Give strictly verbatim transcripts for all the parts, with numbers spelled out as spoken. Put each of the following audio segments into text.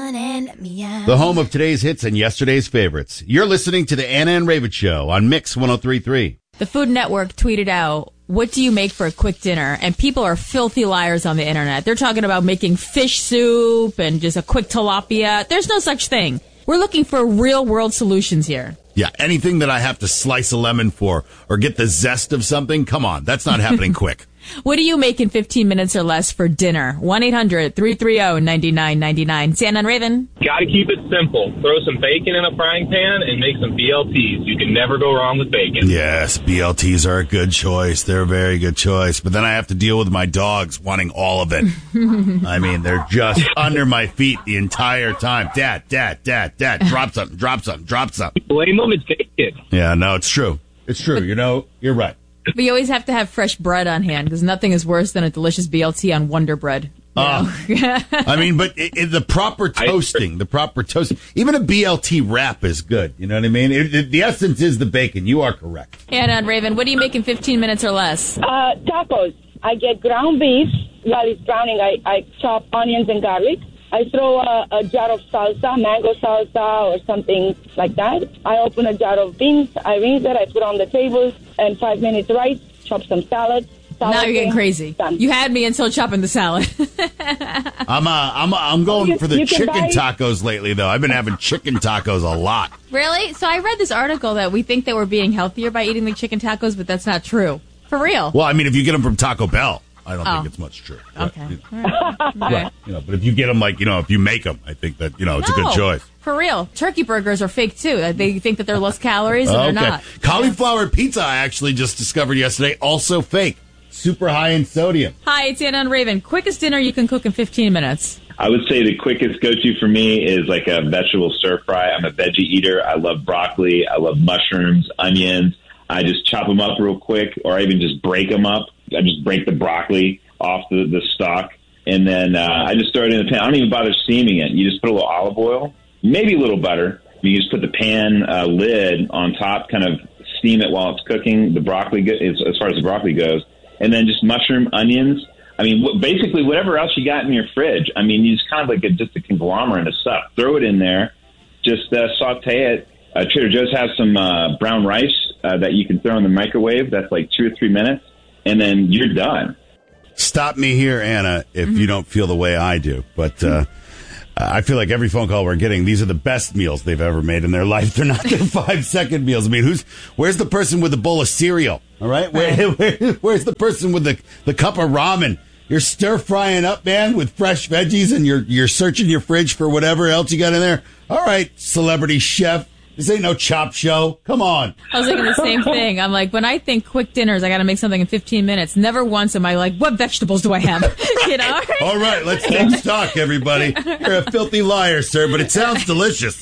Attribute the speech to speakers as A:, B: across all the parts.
A: on and let me out.
B: The home of today's hits and yesterday's favorites. You're listening to the Anna and Raven Show on Mix one oh three point three.
C: The Food Network tweeted out, what do you make for a quick dinner? And people are filthy liars on the internet. They're talking about making fish soup and just a quick tilapia. There's no such thing. We're looking for real world solutions here.
B: Yeah, anything that I have to slice a lemon for or get the zest of something, come on, that's not happening quick.
C: What do you make in fifteen minutes or less for dinner? one eight hundred three three zero nine nine nine nine. Santa and Raven.
D: Got to keep it simple. Throw some bacon in a frying pan and make some B L Ts. You can never go wrong with bacon.
B: Yes, B L Ts are a good choice. They're a very good choice. But then I have to deal with my dogs wanting all of it. I mean, they're just under my feet the entire time. Dad, dad, dad, dad, drop something, drop something, drop something.
D: Blame them, it's bacon.
B: Yeah, no, it's true. It's true. You know, you're right.
C: But you always have to have fresh bread on hand because nothing is worse than a delicious B L T on Wonder Bread.
B: Uh, I mean, but it, it, the proper toasting, the proper toasting, even a B L T wrap is good. You know what I mean? It, it, the essence is the bacon. You are correct.
C: Anna and Raven, what do you make in fifteen minutes or less?
E: Uh, tacos. I get ground beef. While it's browning, I, I chop onions and garlic. I throw a, a jar of salsa, mango salsa or something like that. I open a jar of beans. I rinse it. I put on the table. And five minutes rice, chop some salad. salad
C: now you're getting crazy.
E: Done.
C: You had me until chopping the salad.
B: I'm uh, I'm I'm going
E: you,
B: for the chicken
E: buy-
B: tacos lately, though. I've been having chicken tacos a lot.
C: Really? So I read this article that we think that we're being healthier by eating the chicken tacos, but that's not true. For real.
B: Well, I mean, if you get them from Taco Bell, I don't
C: oh.
B: think it's much true.
C: Okay.
B: But, you know, right. You know, but if you get them, like, you know, if you make them, I think that, you know, it's
C: no,
B: a good choice.
C: For real. Turkey burgers are fake, too. They think that they're less calories, and
B: okay.
C: they're not.
B: Cauliflower yeah. pizza, I actually just discovered yesterday, also fake. Super high in sodium.
C: Hi, it's Anna and Raven. Quickest dinner you can cook in fifteen minutes.
F: I would say the quickest go-to for me is like a vegetable stir-fry. I'm a veggie eater. I love broccoli. I love mushrooms, onions. I just chop them up real quick, or I even just break them up. I just break the broccoli off the, the stalk, and then uh, I just throw it in the pan. I don't even bother steaming it. You just put a little olive oil, maybe a little butter. You just put the pan uh, lid on top, kind of steam it while it's cooking. The broccoli, go- as, as far as the broccoli goes, and then just mushroom, onions. I mean, wh- basically whatever else you got in your fridge. I mean, you just kind of like a, just a conglomerate of stuff. Throw it in there, just uh, saute it. Uh, Trader Joe's has some uh, brown rice uh, that you can throw in the microwave. That's like two or three minutes, and then you're done.
B: Stop me here, Anna, if mm-hmm. you don't feel the way I do. But uh, I feel like every phone call we're getting, these are the best meals they've ever made in their life. They're not their five-second meals. I mean, who's where's the person with the bowl of cereal? All right? Where, where, where's the person with the, the cup of ramen? You're stir-frying up, man, with fresh veggies, and you're you're searching your fridge for whatever else you got in there. All right, celebrity chef. This ain't no chop show. Come on.
C: I was thinking the same thing. I'm like, when I think quick dinners, I got to make something in fifteen minutes. Never once am I like, what vegetables do I have? You know?
B: All right, let's take stock, everybody. You're a filthy liar, sir, but it sounds delicious.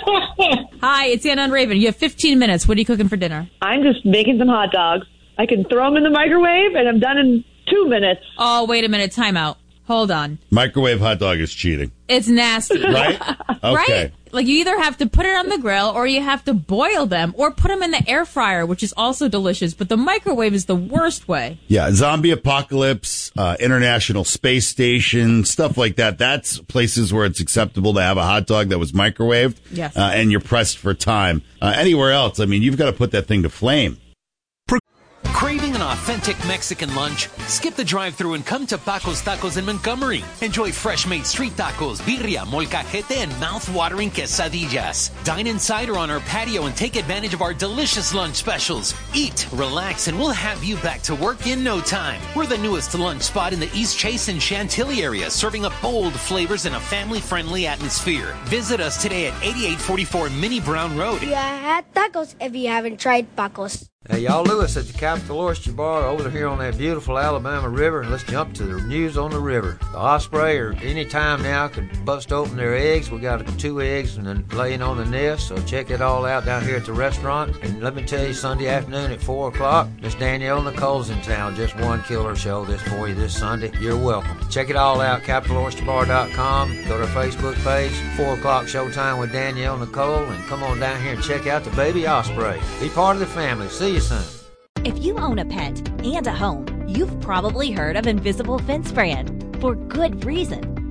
C: Hi, it's Anna and Raven. You have fifteen minutes. What are you cooking for dinner?
E: I'm just making some hot dogs. I can throw them in the microwave, and I'm done in two minutes.
C: Oh, wait a minute. Time out. Hold on.
B: Microwave hot dog is cheating.
C: It's nasty.
B: Right? Okay.
C: Right? Like, you either have to put it on the grill or you have to boil them or put them in the air fryer, which is also delicious. But the microwave is the worst way.
B: Yeah, zombie apocalypse, uh, International Space Station, stuff like that. That's places where it's acceptable to have a hot dog that was microwaved.
C: Yes.
B: Uh, and you're pressed for time. Uh, anywhere else, I mean, you've got to put that thing to flame.
G: Craving an authentic Mexican lunch? Skip the drive-thru and come to Paco's Tacos in Montgomery. Enjoy fresh-made street tacos, birria, molcajete, and mouth-watering quesadillas. Dine inside or on our patio and take advantage of our delicious lunch specials. Eat, relax, and we'll have you back to work in no time. We're the newest lunch spot in the East Chase and Chantilly area, serving up bold flavors in a family-friendly atmosphere. Visit us today at eighty-eight forty-four Minnie Brown Road.
A: You had tacos if you haven't tried Paco's.
H: Hey, y'all, Lewis at the Capital Oyster Bar over here on that beautiful Alabama River, and let's jump to the news on the river. The osprey, or any time now, could bust open their eggs. We got two eggs and then laying on the nest, so check it all out down here at the restaurant. And let me tell you, Sunday afternoon at four o'clock, Miss Danielle Nicole's in town. Just one killer show this for you this Sunday. You're welcome. Check it all out, capital oyster bar dot com. Go to our Facebook page, four o'clock showtime with Danielle Nicole, and come on down here and check out the baby osprey. Be part of the family. See you soon.
I: If you own a pet and a home, you've probably heard of Invisible Fence Brand. For good reason.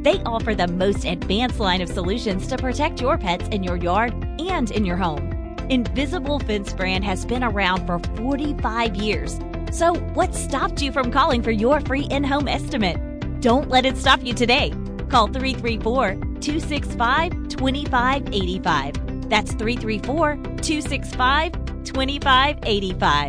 I: They offer the most advanced line of solutions to protect your pets in your yard and in your home. Invisible Fence brand has been around for forty-five years. So what stopped you from calling for your free in-home estimate? Don't let it stop you today. Call three three four, two six five, two five eight five. That's three three four, two six five, two five eight five.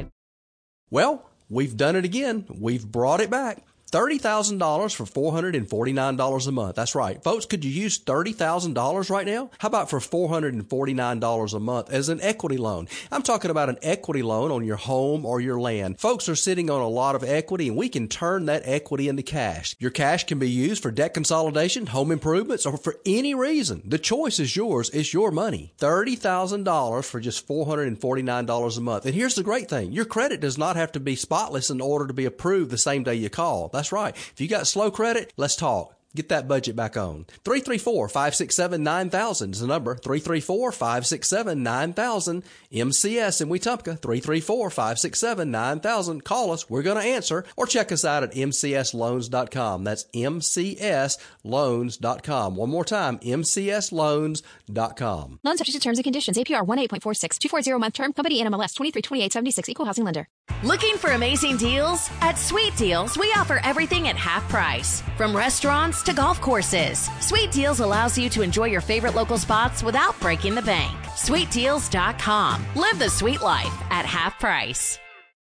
J: Well, we've done it again. We've brought it back. thirty thousand dollars for four hundred forty-nine dollars a month. That's right. Folks, could you use thirty thousand dollars right now? How about for four hundred forty-nine dollars a month as an equity loan? I'm talking about an equity loan on your home or your land. Folks are sitting on a lot of equity, and we can turn that equity into cash. Your cash can be used for debt consolidation, home improvements, or for any reason. The choice is yours. It's your money. thirty thousand dollars for just four hundred forty-nine dollars a month. And here's the great thing. Your credit does not have to be spotless in order to be approved the same day you call. That's right. If you got slow credit, let's talk. Get that budget back on. three three four, five six seven, nine thousand is the number. three three four, five six seven, nine thousand. M C S in Wetumpka. three three four, five six seven, nine thousand. Call us. We're going to answer. Or check us out at m c s loans dot com. That's m c s loans dot com. One more time, m c s loans dot com.
K: Loan subject to terms and conditions. A P R one eight point four six. two forty month term. Company N M L S twenty-three twenty-eight seventy-six. Equal housing lender.
L: Looking for amazing deals? At Sweet Deals, we offer everything at half price. From restaurants to golf courses, Sweet Deals allows you to enjoy your favorite local spots without breaking the bank. sweet deals dot com. Live the sweet life at half price.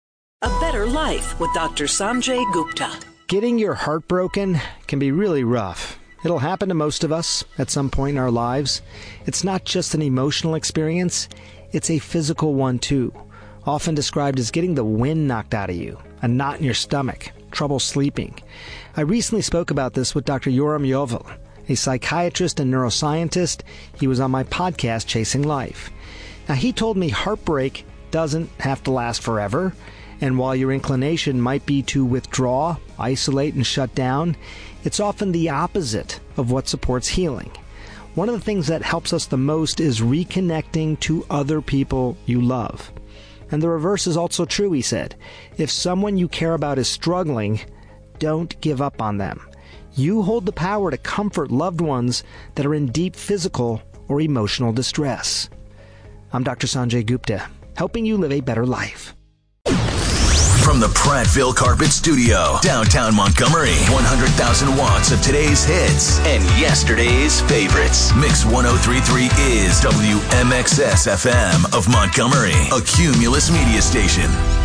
M: A Better Life with Doctor Sanjay Gupta.
N: Getting your heart broken can be really rough. It'll happen to most of us at some point in our lives. It's not just an emotional experience, it's a physical one too. Often described as getting the wind knocked out of you, a knot in your stomach, trouble sleeping. I recently spoke about this with Doctor Yoram Yovel, a psychiatrist and neuroscientist. He was on my podcast, Chasing Life. Now, he told me heartbreak doesn't have to last forever, and while your inclination might be to withdraw, isolate, and shut down, it's often the opposite of what supports healing. One of the things that helps us the most is reconnecting to other people you love. And the reverse is also true, he said. If someone you care about is struggling, don't give up on them. You hold the power to comfort loved ones that are in deep physical or emotional distress. I'm Doctor Sanjay Gupta, helping you live a better life.
O: From the Prattville Carpet Studio, downtown Montgomery, one hundred thousand watts of today's hits and yesterday's favorites. Mix one oh three point three is W M X S F M of Montgomery, a Cumulus media station.